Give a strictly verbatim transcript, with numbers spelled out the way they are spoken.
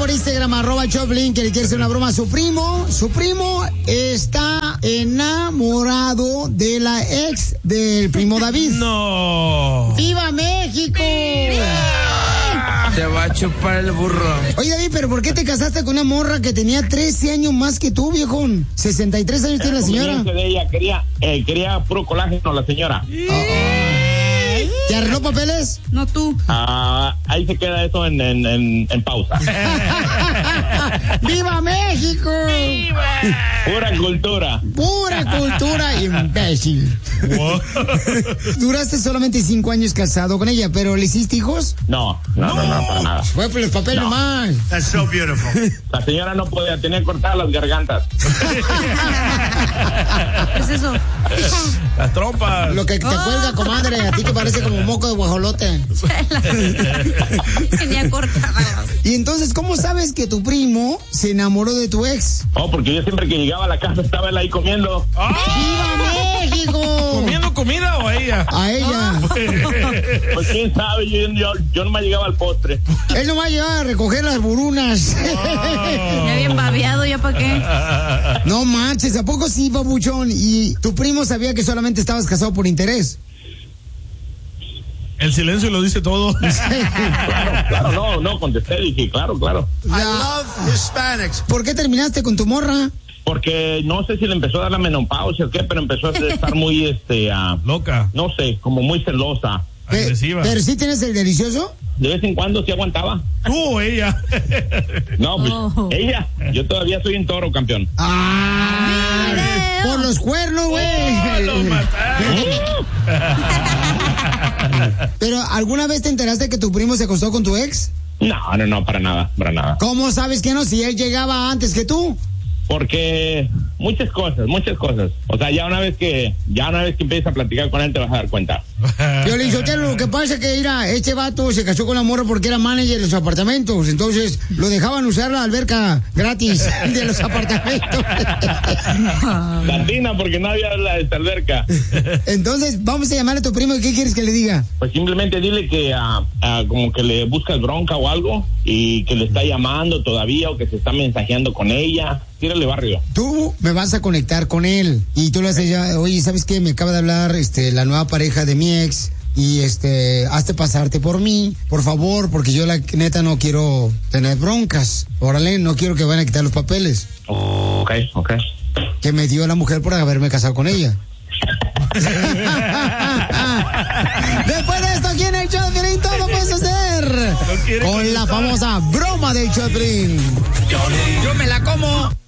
por Instagram, arroba Choplin, que le quiere hacer una broma a su primo. Su primo está enamorado de la ex del primo David. No. ¡Viva México! Te va a chupar el burro. Oye, David, ¿pero por qué te casaste con una morra que tenía trece años más que tú, viejón? sesenta y tres años tiene la señora. De ella quería, eh, quería puro colágeno la señora. Oh, ¿te arregló papeles? No tú. Ah, ahí se queda eso en, en, en, en pausa. ¡Viva México! ¡Viva! Pura cultura. Pura cultura, imbécil. Wow. Duraste solamente cinco años casado con ella, ¿pero le hiciste hijos? No, no, no, no, no para nada. Fue por los papeles no. nomás. That's so beautiful. La señora no podía tener cortadas las gargantas. ¿Qué es eso? Las trompas. Lo que te oh. cuelga, comadre, a ti que parece como moco de guajolote. Tenía cortada. Y entonces, ¿cómo sabes que tu primo se enamoró de tu ex? Oh, porque yo siempre que llegaba a la casa estaba él ahí comiendo. ¡Oh! ¡Viva México! ¿Comiendo comida o a ella? A ella. Oh. Pues quién sabe, yo, yo, yo nomás llegaba al postre. Él nomás llegaba a recoger las burunas. Oh. Ya bien babeado, ¿ya para qué? No manches, ¿a poco sí, babuchón? ¿Y tu primo sabía que solamente estabas casado por interés? El silencio lo dice todo. Claro, claro, no, no, contesté, dije, claro, claro. I love Hispanics. ¿Por qué terminaste con tu morra? Porque no sé si le empezó a dar la menopausia o qué, pero empezó a estar muy, este, uh, loca. No sé, como muy celosa. Agresiva. ¿Pero sí tienes el delicioso? De vez en cuando sí aguantaba. ¿Tú o ella? No, pues oh. ella. Yo todavía soy un toro, campeón. ¡Ah! Por los cuernos, güey. Oh, los mataron. ¿Pero alguna vez te enteraste que tu primo se acostó con tu ex? No, no, no, para nada, para nada. ¿Cómo sabes que no? Si él llegaba antes que tú. Porque muchas cosas, muchas cosas. O sea, ya una vez que, ya una vez que empiezas a platicar con él te vas a dar cuenta. Yo le dije, lo que pasa es que mira, este vato se casó con la morra porque era manager de los apartamentos, entonces lo dejaban usar la alberca gratis de los apartamentos. Latina, porque nadie habla de esta alberca. Entonces, vamos a llamarle a tu primo, ¿qué quieres que le diga? Pues simplemente dile que uh, uh, como que le buscas bronca o algo y que le está llamando todavía o que se está mensajeando con ella. Tírale barrio. Tú me vas a conectar con él y tú le haces ya, oye, ¿sabes qué? Me acaba de hablar este la nueva pareja de mi ex y este, hazte pasarte por mí, por favor, porque yo la neta no quiero tener broncas. Órale, no quiero que vayan a quitar los papeles. Oh, ok, ok. Que me dio la mujer por haberme casado con ella. Después de esto, aquí en el show de Piolín todo puede suceder. No con la famosa broma del show de Piolín. Yo, yo me la como.